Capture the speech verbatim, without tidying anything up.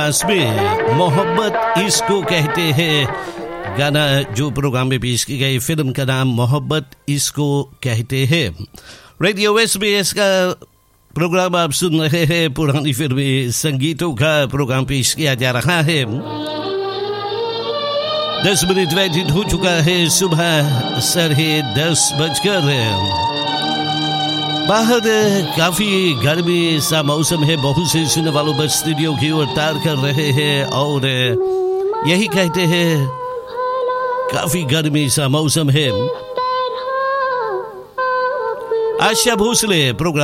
में मोहब्बत इसको कहते हैं, गाना जो प्रोग्राम में पेश की गई, फिल्म का नाम मोहब्बत इसको कहते हैं। रेडियो एसबीएस का प्रोग्राम आप सुन रहे हैं, पुरानी फिल्मी संगीतों का प्रोग्राम पेश किया जा रहा है। दस मिनट व्यतीत हो चुका है, सुबह साढ़े दस बजकर। बाहर काफी गर्मी सा मौसम है, बहुत से सुनने वालों बस स्टूडियो की ओर तार कर रहे हैं और यही कहते हैं काफी गर्मी सा मौसम है। आशा भोसले प्रोग्राम